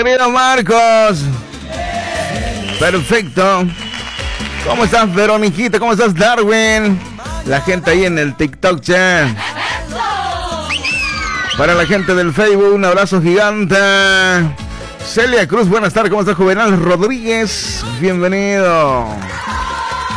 querido Marcos. Perfecto. ¿Cómo estás, Veroniquita? ¿Cómo estás, Darwin? La gente ahí en el TikTok, che. Para la gente del Facebook, un abrazo gigante. Celia Cruz, buenas tardes. ¿Cómo estás, Juvenal Rodríguez? Bienvenido.